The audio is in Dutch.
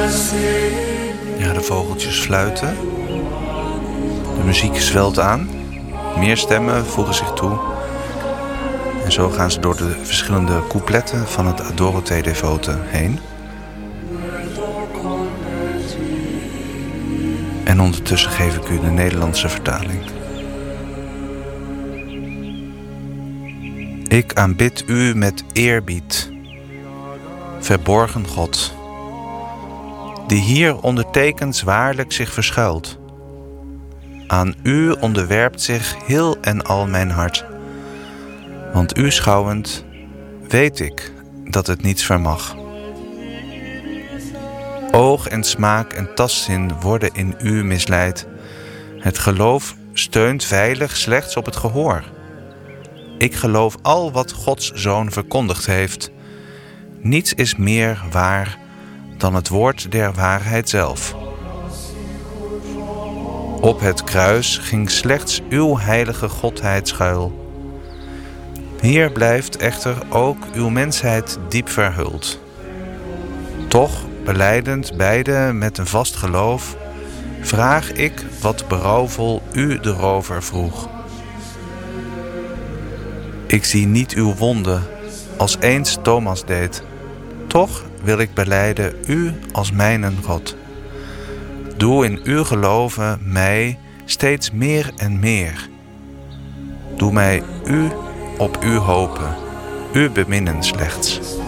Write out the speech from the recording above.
Ja, de vogeltjes fluiten. De muziek zwelt aan. Meer stemmen voegen zich toe. En zo gaan ze door de verschillende coupletten van het Adoro te Devote heen. En ondertussen geef ik u de Nederlandse vertaling. Ik aanbid u met eerbied, verborgen God, die hier ondertekens waarlijk zich verschuilt. Aan u onderwerpt zich heel en al mijn hart, want u schouwend weet ik dat het niets vermag. Oog en smaak en tastzin worden in u misleid. Het geloof steunt veilig slechts op het gehoor. Ik geloof al wat Gods Zoon verkondigd heeft. Niets is meer waar dan het woord der waarheid zelf. Op het kruis ging slechts uw heilige Godheid schuil. Hier blijft echter ook uw mensheid diep verhuld. Toch, belijdend beide met een vast geloof, vraag ik wat berouwvol u de rover vroeg. Ik zie niet uw wonden, als eens Thomas deed. Toch wil ik belijden u als mijnen God. Doe in uw geloven mij steeds meer en meer. Doe mij u op u hopen, u beminnen slechts.